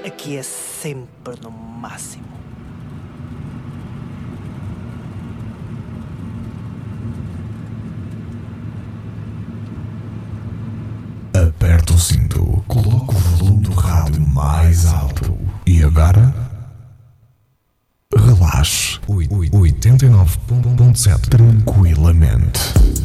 Aqui é sempre no máximo. Aperta o cinto, coloca o volume do rádio mais alto e agora relaxe 89.7 tranquilamente.